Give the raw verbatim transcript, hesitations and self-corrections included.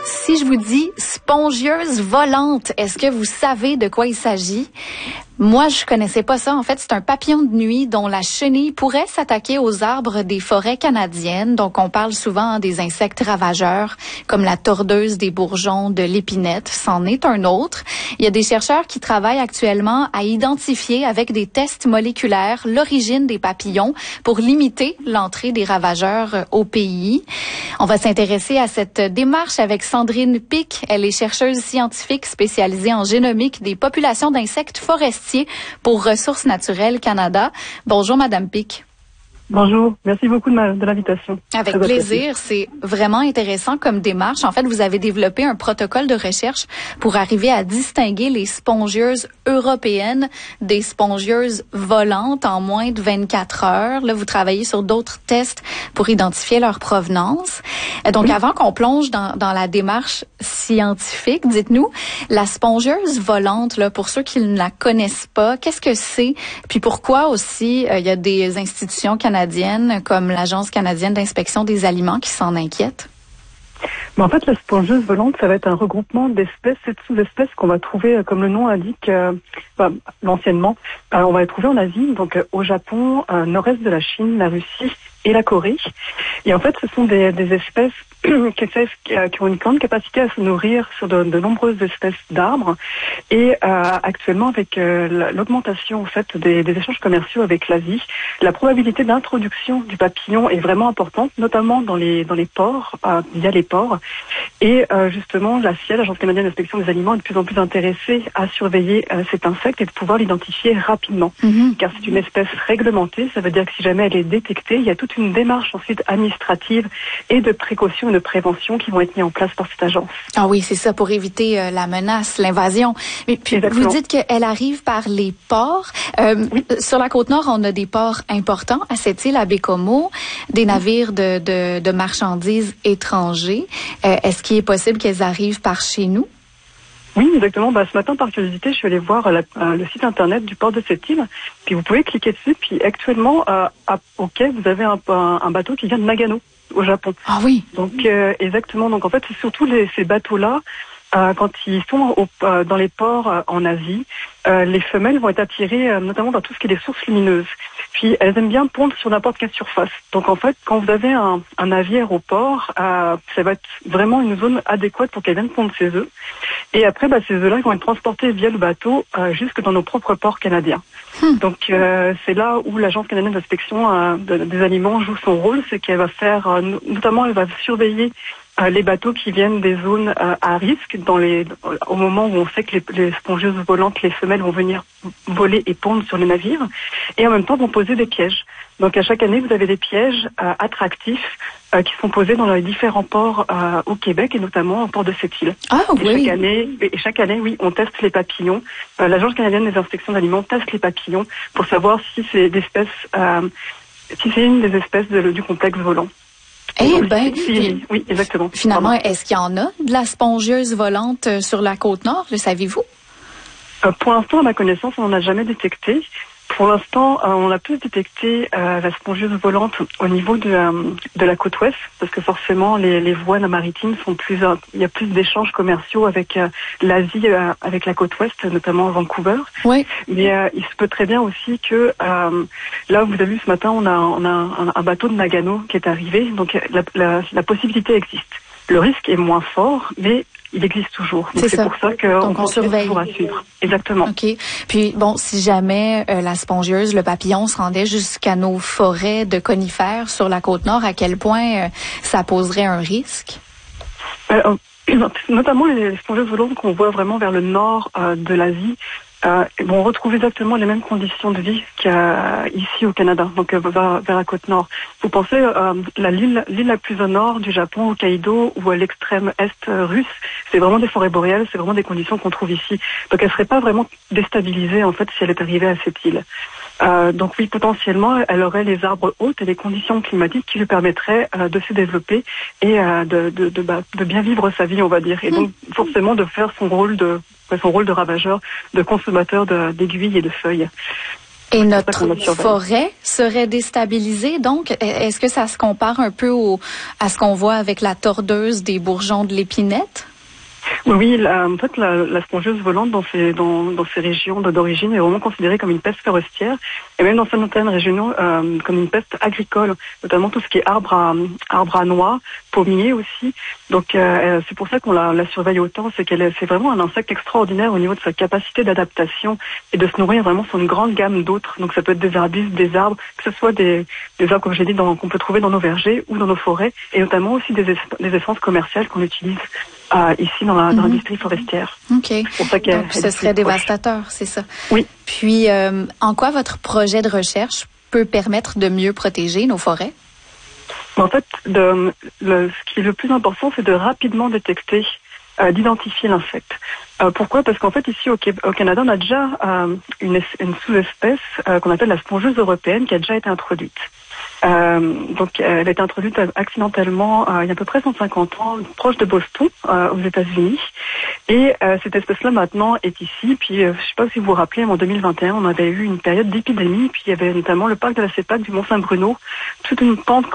Si je vous dis spongieuse volante, est-ce que vous savez de quoi il s'agit? Moi, je connaissais pas ça. En fait, c'est un papillon de nuit dont la chenille pourrait s'attaquer aux arbres des forêts canadiennes. Donc, on parle souvent des insectes ravageurs, comme la tordeuse des bourgeons de l'épinette. C'en est un autre. Il y a des chercheurs qui travaillent actuellement à identifier avec des tests moléculaires l'origine des papillons pour limiter l'entrée des ravageurs au pays. On va s'intéresser à cette démarche avec Sandrine Pic. Elle est chercheuse scientifique spécialisée en génomique des populations d'insectes forestiers pour Ressources naturelles Canada. Bonjour, Madame Pic. Bonjour, merci beaucoup de, ma, de l'invitation. Avec plaisir, c'est vraiment intéressant comme démarche. En fait, vous avez développé un protocole de recherche pour arriver à distinguer les spongieuses européennes des spongieuses volantes en moins de vingt-quatre heures. Là, vous travaillez sur d'autres tests pour identifier leur provenance. Donc, oui. Avant qu'on plonge dans, dans la démarche scientifique, dites-nous, la spongieuse volante, là, pour ceux qui ne la connaissent pas, qu'est-ce que c'est? Puis pourquoi aussi euh, il y a des institutions canadiennes comme l'Agence canadienne d'inspection des aliments qui s'en inquiètent? Mais en fait, la spongieuse volante, ça va être un regroupement d'espèces et de sous-espèces qu'on va trouver, comme le nom indique, euh, bah, anciennement. Euh, on va les trouver en Asie, donc euh, au Japon, euh, nord-est de la Chine, la Russie et la Corée. Et en fait, ce sont des, des espèces qui, qui ont une grande capacité à se nourrir sur de, de nombreuses espèces d'arbres. Et euh, actuellement, avec euh, l'augmentation en fait des, des échanges commerciaux avec l'Asie, la probabilité d'introduction du papillon est vraiment importante, notamment dans les dans les ports, euh, via les ports. Et euh, justement, la C I A, l'Agence canadienne d'inspection des aliments, est de plus en plus intéressée à surveiller euh, cet insecte et de pouvoir l'identifier rapidement. Mm-hmm. Car c'est une espèce réglementée, ça veut dire que si jamais elle est détectée, il y a toute une démarche ensuite administrative et de précaution et de prévention qui vont être mis en place par cette agence. Ah oui, c'est ça, pour éviter euh, la menace, l'invasion. Mais puis, vous dites qu'elle arrive par les ports. Euh, oui. Sur la Côte-Nord, on a des ports importants à cette île, à Bécomo, des navires de, de, de marchandises étrangers. Euh, est-ce qu'il est possible qu'elles arrivent par chez nous? Oui, exactement. Bah, ce matin, par curiosité, je suis allée voir la, euh, le site internet du port de cette île. Puis vous pouvez cliquer dessus. Puis actuellement, euh, à, au quai, vous avez un, un, un bateau qui vient de Nagano, au Japon. Ah oui. Donc euh, exactement. Donc en fait, c'est surtout les, ces bateaux-là. Euh, quand ils sont au, euh, dans les ports euh, en Asie, euh, les femelles vont être attirées euh, notamment dans tout ce qui est des sources lumineuses. Puis elles aiment bien pondre sur n'importe quelle surface. Donc en fait, quand vous avez un, un navire au port, euh, ça va être vraiment une zone adéquate pour qu'elles viennent pondre ses œufs. Et après, bah, ces œufs-là, ils vont être transportés via le bateau euh, jusque dans nos propres ports canadiens. Hmm. Donc euh, c'est là où l'Agence canadienne d'inspection euh, de, des aliments joue son rôle, c'est qu'elle va faire, euh, notamment, elle va surveiller Euh, les bateaux qui viennent des zones euh, à risque, dans les, au moment où on sait que les, les spongieuses volantes, les femelles vont venir voler et pondre sur les navires, et en même temps vont poser des pièges. Donc à chaque année, vous avez des pièges euh, attractifs euh, qui sont posés dans les différents ports euh, au Québec et notamment au port de cette île. Ah et oui. Chaque année, et chaque année, oui, on teste les papillons. Euh, L'Agence canadienne des inspections d'aliments teste les papillons pour savoir si c'est d'espèces, euh, si c'est une des espèces de, du complexe volant. Eh ben, oui, oui, exactement. Finalement, Pardon. Est-ce qu'il y en a de la spongieuse volante sur la Côte-Nord, le savez-vous? Euh, pour l'instant, à ma connaissance, on n'en a jamais détecté. Pour l'instant, euh, on a plus détecté euh, la spongieuse volante au niveau de, euh, de la côte ouest, parce que forcément, les, les voies maritimes sont plus, euh, il y a plus d'échanges commerciaux avec euh, l'Asie, euh, avec la côte ouest, notamment à Vancouver. Oui. Mais euh, il se peut très bien aussi que euh, là, vous avez vu ce matin, on a, on a un, un bateau de Nagano qui est arrivé, donc la, la, la possibilité existe. Le risque est moins fort, mais il existe toujours. Donc c'est, c'est pour ça qu'on on surveille toujours à suivre. Exactement. OK. Puis bon, si jamais euh, la spongieuse, le papillon se rendait jusqu'à nos forêts de conifères sur la Côte-Nord, à quel point euh, ça poserait un risque? Euh, notamment les spongeuses volantes qu'on voit vraiment vers le nord euh, de l'Asie. Euh, vont retrouver exactement les mêmes conditions de vie qu'ici au Canada, donc euh, vers, vers la côte nord. Vous pensez euh, la l'île, l'île la plus au nord du Japon, Hokkaido, ou à l'extrême est euh, russe, c'est vraiment des forêts boréales, c'est vraiment des conditions qu'on trouve ici. Donc elle serait pas vraiment déstabilisée en fait si elle est arrivée à cette île. Euh, donc oui, potentiellement, elle aurait les arbres hauts et les conditions climatiques qui lui permettraient euh, de se développer et euh, de, de, de, bah, de bien vivre sa vie, on va dire. Et donc forcément de faire son rôle de son rôle de ravageur, de consommateur de, d'aiguilles et de feuilles. Et notre forêt serait déstabilisée, donc est-ce que ça se compare un peu au, à ce qu'on voit avec la tordeuse des bourgeons de l'épinette? Oui, oui la, en fait, la, la spongieuse volante dans ces, dans, dans ces régions d'origine est vraiment considérée comme une peste forestière, et même dans certaines régions euh, comme une peste agricole, notamment tout ce qui est arbre à, arbre à noix, pommier aussi. Donc euh, c'est pour ça qu'on la, la surveille autant, c'est qu'elle est, c'est vraiment un insecte extraordinaire au niveau de sa capacité d'adaptation et de se nourrir vraiment sur une grande gamme d'autres. Donc ça peut être des arbustes, des arbres, que ce soit des, des arbres, comme j'ai dit, dans, qu'on peut trouver dans nos vergers ou dans nos forêts, et notamment aussi des, des essences commerciales qu'on utilise Euh, ici dans, la, dans l'industrie forestière. OK. C'est pour ça Donc, ce serait dévastateur, c'est ça. Oui. Puis, euh, en quoi votre projet de recherche peut permettre de mieux protéger nos forêts? En fait, de, le, ce qui est le plus important, c'est de rapidement détecter, euh, d'identifier l'insecte. Euh, pourquoi? Parce qu'en fait, ici au, au Canada, on a déjà euh, une, une sous-espèce euh, qu'on appelle la spongieuse européenne qui a déjà été introduite. Euh, donc, elle a été introduite accidentellement euh, il y a à peu près cent cinquante ans, proche de Boston, euh, aux États-Unis. Et euh, cette espèce-là maintenant est ici. Puis, euh, je ne sais pas si vous vous rappelez, en deux mille vingt et un, on avait eu une période d'épidémie. Puis, il y avait notamment le parc de la CEPAC du Mont-Saint-Bruno, toute une pente